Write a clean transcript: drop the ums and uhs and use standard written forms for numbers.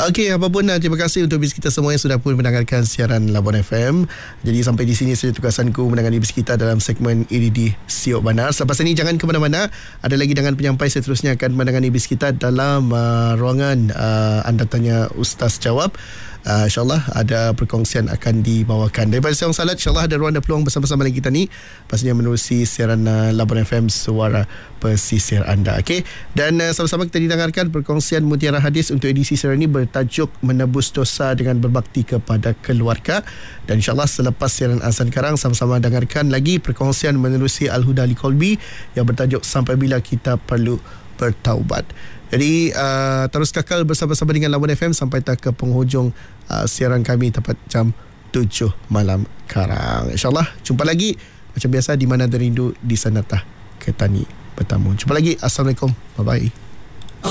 Okey, apapun terima kasih untuk bis kita semua yang sudah pun mendengarkan siaran Labuan FM. Jadi sampai di sini saja tugasanku menangani bis kita dalam segmen EDD Siok Banar. Selepas ini jangan ke mana-mana. Ada lagi dengan penyampai seterusnya akan menangani bis kita dalam ruangan anda tanya Ustaz Jawab. InsyaAllah ada perkongsian akan dibawakan. Daripada Siang Salat, InsyaAllah ada ruang dan peluang bersama-sama lagi kita ni. Pastinya menerusi siaran Labuan FM, suara pesisir anda. Okay? Dan sama-sama kita didengarkan perkongsian Mutiara Hadis untuk edisi siaran ini bertajuk Menebus Dosa dengan Berbakti kepada Keluarga. Dan insyaAllah selepas siaran Azan Karang, sama-sama dengarkan lagi perkongsian menerusi Al-Huda Al-Qalbi yang bertajuk Sampai Bila Kita Perlu Bertaubat. Jadi terus kekal bersama-sama dengan Labuan FM sampai tak ke penghujung siaran kami tepat jam 7 malam karang. InsyaAllah jumpa lagi macam biasa di mana ada rindu di sana tah ketani bertamu. Jumpa lagi. Assalamualaikum. Bye-bye.